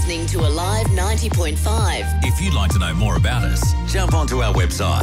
listening to Alive 90.5. If you'd like to know more about us, jump onto our website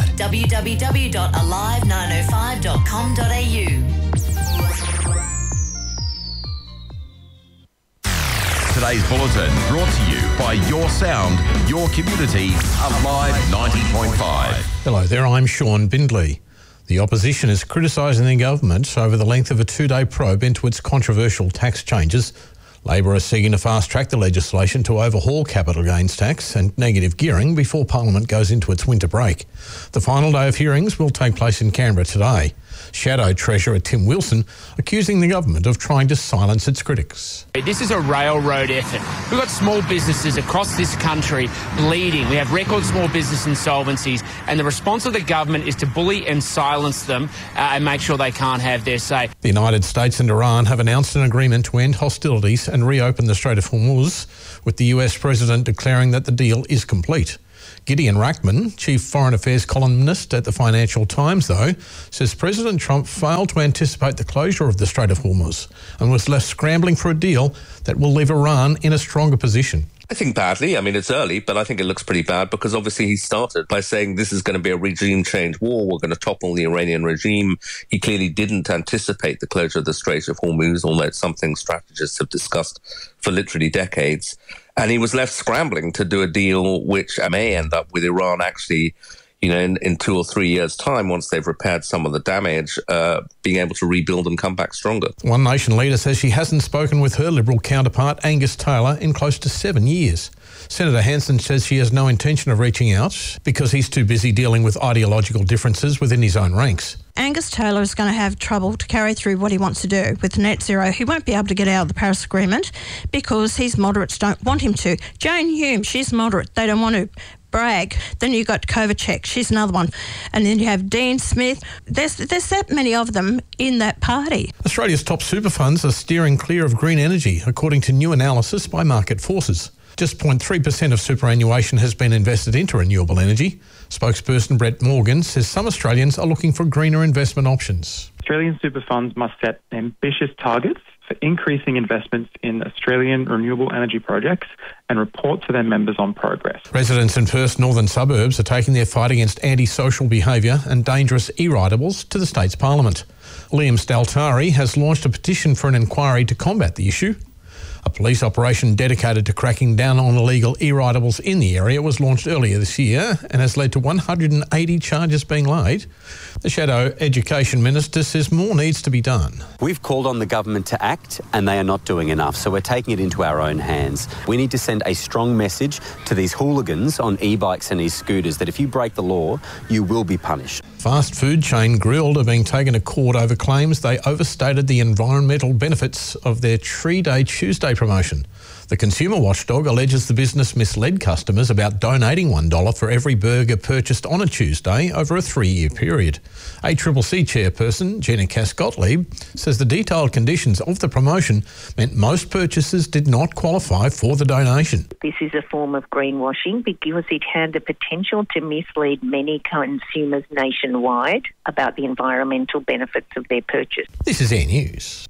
www.alive905.com.au. Today's bulletin brought to you by Your Sound, Your Community, Alive 90.5. Hello there, I'm Sean Bindley. The opposition is criticising the government over the length of a two-day probe into its controversial tax changes. Labor are seeking to fast-track the legislation to overhaul capital gains tax and negative gearing before Parliament goes into its winter break. The final day of hearings will take place in Canberra today. Shadow Treasurer Tim Wilson accusing the government of trying to silence its critics. This is a railroad effort. We've got small businesses across this country bleeding. We have record small business insolvencies, and the response of the government is to bully and silence them and make sure they can't have their say. The United States and Iran have announced an agreement to end hostilities and reopen the Strait of Hormuz, with the US President declaring that the deal is complete. Gideon Rachman, Chief Foreign Affairs columnist at the Financial Times, though, says President Trump failed to anticipate the closure of the Strait of Hormuz and was left scrambling for a deal that will leave Iran in a stronger position. I think badly. I mean, it's early, but I think it looks pretty bad because obviously he started by saying this is going to be a regime change war. We're going to topple the Iranian regime. He clearly didn't anticipate the closure of the Strait of Hormuz, although it's something strategists have discussed for literally decades. And he was left scrambling to do a deal which may end up with Iran actually, you know, in 2 or 3 years' time, once they've repaired some of the damage, being able to rebuild and come back stronger. One Nation leader says she hasn't spoken with her Liberal counterpart, Angus Taylor, in close to 7 years. Senator Hanson says she has no intention of reaching out because he's too busy dealing with ideological differences within his own ranks. Angus Taylor is going to have trouble to carry through what he wants to do with net zero. He won't be able to get out of the Paris Agreement because his moderates don't want him to. Jane Hume, she's moderate. They don't want to brag. Then you've got Kovacek, she's another one. And then you have Dean Smith. There's that many of them in that party. Australia's top super funds are steering clear of green energy, according to new analysis by Market Forces. Just 0.3% of superannuation has been invested into renewable energy. Spokesperson Brett Morgan says some Australians are looking for greener investment options. Australian super funds must set ambitious targets for increasing investments in Australian renewable energy projects and report to their members on progress. Residents in Perth's northern suburbs are taking their fight against antisocial behaviour and dangerous e-ridables to the state's parliament. Liam Staltari has launched a petition for an inquiry to combat the issue. A police operation dedicated to cracking down on illegal e-ridables in the area was launched earlier this year and has led to 180 charges being laid. The Shadow Education Minister says more needs to be done. We've called on the government to act and they are not doing enough, so we're taking it into our own hands. We need to send a strong message to these hooligans on e-bikes and e-scooters that if you break the law, you will be punished. Fast food chain Grill'd are being taken to court over claims they overstated the environmental benefits of their Tree Day Tuesday promotion. The consumer watchdog alleges the business misled customers about donating $1 for every burger purchased on a Tuesday over a 3-year period. ACCC chairperson Jenna Cass-Gottlieb says the detailed conditions of the promotion meant most purchasers did not qualify for the donation. This is a form of greenwashing because it had the potential to mislead many consumers nationwide about the environmental benefits of their purchase. This is Air News.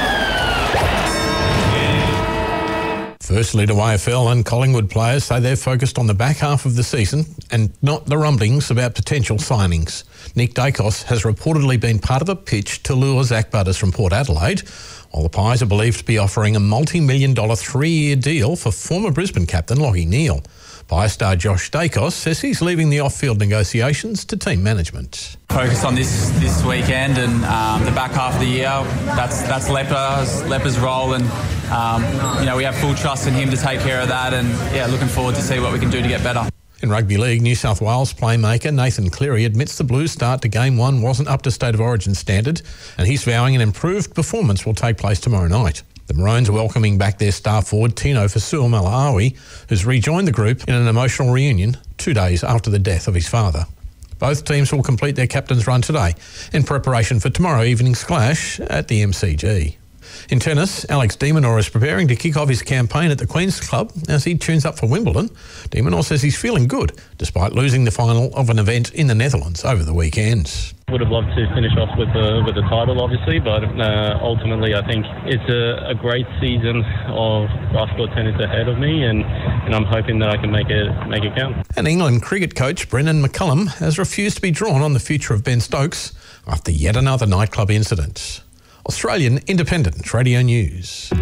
Firstly to AFL and Collingwood players say they're focused on the back half of the season and not the rumblings about potential signings. Nick Dacos has reportedly been part of a pitch to lure Zach Butters from Port Adelaide, while the Pies are believed to be offering a multi-million-dollar 3-year deal for former Brisbane captain Lachie Neale. Pies star Josh Dacos says he's leaving the off-field negotiations to team management. Focus on this weekend and the back half of the year. That's Leper's role, and we have full trust in him to take care of that. And looking forward to see what we can do to get better. In rugby league, New South Wales playmaker Nathan Cleary admits the Blues' start to Game 1 wasn't up to State of Origin standard, and he's vowing an improved performance will take place tomorrow night. The Maroons are welcoming back their star forward Tino Fasuamaleaui, who's rejoined the group in an emotional reunion 2 days after the death of his father. Both teams will complete their captain's run today in preparation for tomorrow evening's clash at the MCG. In tennis, Alex de Minaur is preparing to kick off his campaign at the Queen's Club as he tunes up for Wimbledon. De Minaur says he's feeling good, despite losing the final of an event in the Netherlands over the weekend. Would have loved to finish off with the title, obviously, but ultimately I think it's a great season of basketball tennis ahead of me, and I'm hoping that I can make it count. And England cricket coach Brendan McCullum has refused to be drawn on the future of Ben Stokes after yet another nightclub incident. Australian Independent Radio News.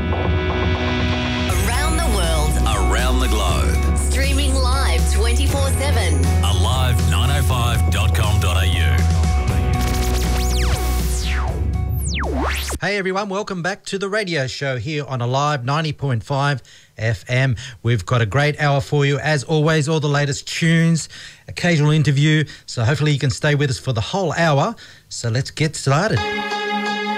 Around the world, Around the globe. streaming live 24/7. Alive905.com.au. Hey everyone, welcome back to the radio show here on Alive 90.5 FM. We've got a great hour for you, as always, all the latest tunes, occasional interview, so hopefully you can stay with us for the whole hour. So let's get started.